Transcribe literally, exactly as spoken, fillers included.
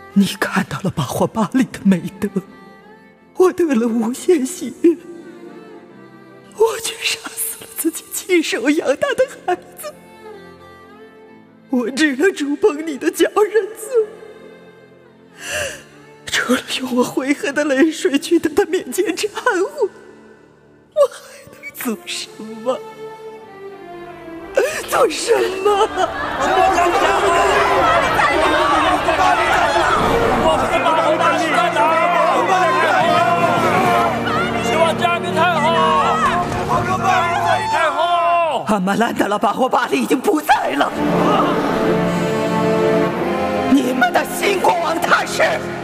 你看到了巴霍巴里的美德，我得了无限喜悦，我却杀死了自己亲手养大的孩子。我只能触碰你的脚认罪，除了用我悔恨的泪水去在他面前忏悔，我还能做什么？做什么？ 什么家伙？我们的巴霍巴里在哪儿？希望加冕太后！巴霍巴里太后！ 阿玛兰达拉巴霍巴里已经不在了。你们的新国王他是。